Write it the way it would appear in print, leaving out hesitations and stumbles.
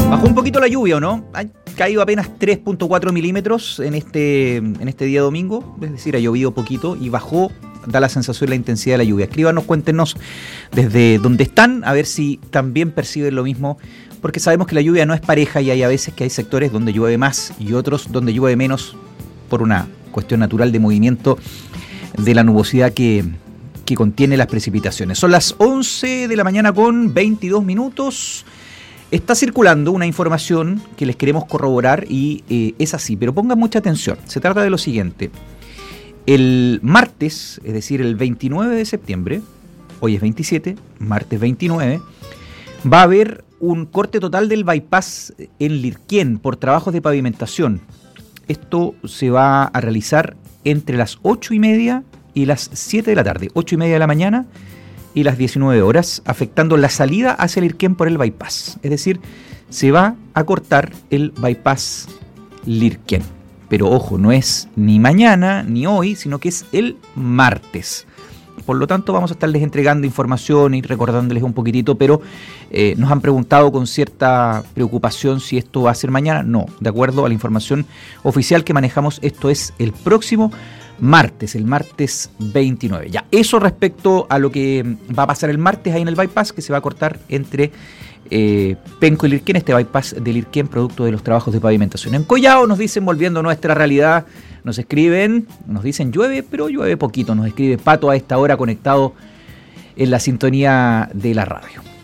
Bajó un poquito la lluvia, ¿o no? Ha caído apenas 3.4 milímetros en este día domingo, es decir, ha llovido poquito y bajó, da la sensación la intensidad de la lluvia. Escríbanos, cuéntenos desde dónde están, a ver si también perciben lo mismo, porque sabemos que la lluvia no es pareja y hay a veces que hay sectores donde llueve más y otros donde llueve menos por una cuestión natural de movimiento de la nubosidad que contiene las precipitaciones. Son las 11 de la mañana con 22 minutos. Está circulando una información que les queremos corroborar y es así, pero pongan mucha atención. Se trata de lo siguiente. El martes, es decir, el 29 de septiembre, hoy es 27, martes 29, va a haber un corte total del bypass en Lirquén por trabajos de pavimentación. Esto se va a realizar entre las 8:30 y las 7 de la tarde, 8:30 de la mañana y las 19 horas, afectando la salida hacia Lirquén por el bypass. Es decir, se va a cortar el bypass Lirquén. Pero ojo, no es ni mañana ni hoy, sino que es el martes. Por lo tanto, vamos a estarles entregando información y recordándoles un poquitito, pero nos han preguntado con cierta preocupación si esto va a ser mañana. No, de acuerdo a la información oficial que manejamos, esto es el próximo martes, el martes 29. Ya, eso respecto a lo que va a pasar el martes ahí en el bypass, que se va a cortar entre Penco y Lirquén, este bypass de Lirquén, producto de los trabajos de pavimentación. En Collao nos dicen, volviendo a nuestra realidad, nos escriben, nos dicen llueve, pero llueve poquito. Nos escribe Pato a esta hora conectado en la sintonía de la radio.